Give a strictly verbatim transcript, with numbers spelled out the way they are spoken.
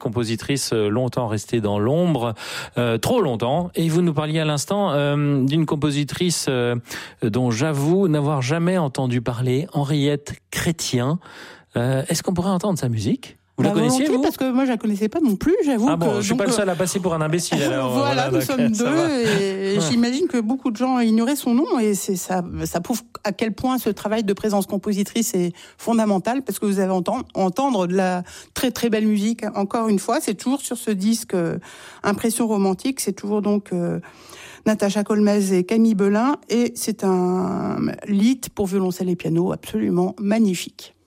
compositrice longtemps restée dans l'ombre, euh, trop longtemps. Et vous nous parliez à l'instant euh, d'une compositrice euh, dont j'avoue n'avoir jamais entendu parler, Henriette Chrétien. Euh, est-ce qu'on pourrait entendre sa musique ? Vous bah la connaissiez, vous ? Parce que moi, je la connaissais pas non plus, j'avoue. Ah bon, que, je suis donc, pas le seul à passer pour un imbécile, alors. voilà, voilà, nous sommes deux, et, et ouais. j'imagine que beaucoup de gens ignoraient son nom, et c'est ça, ça prouve à quel point ce travail de présence compositrice est fondamental, parce que vous allez entendre, entendre de la très très belle musique. Encore une fois, c'est toujours sur ce disque euh, Impression romantique, c'est toujours donc euh, Natacha Colmez et Camille Belin, et c'est un lied pour violoncelle et piano absolument magnifique.